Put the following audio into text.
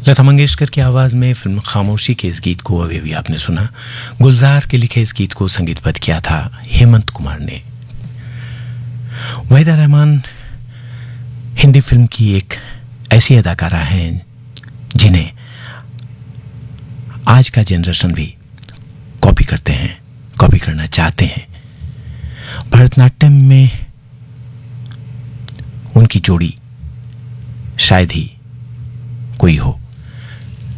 लता मंगेशकर की आवाज़ में फिल्म खामोशी के इस गीत को अभी भी आपने सुना। गुलजार के लिखे इस गीत को संगीतबद्ध किया था हेमंत कुमार ने। वहीदा रहमान हिंदी फिल्म की एक ऐसी अदाकारा हैं जिन्हें आज का जनरेशन भी कॉपी करते हैं, कॉपी करना चाहते हैं। भरतनाट्यम में उनकी जोड़ी शायद ही कोई हो।